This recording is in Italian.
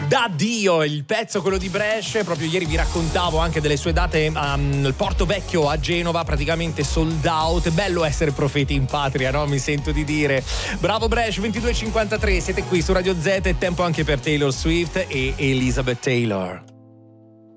Da Dio, il pezzo quello di Brescia. Proprio ieri vi raccontavo anche delle sue date al Porto Vecchio a Genova, praticamente sold out. È bello essere profeti in patria, no? Mi sento di dire. Bravo Brescia, 22:53, siete qui su Radio Z, è tempo anche per Taylor Swift e Elizabeth Taylor.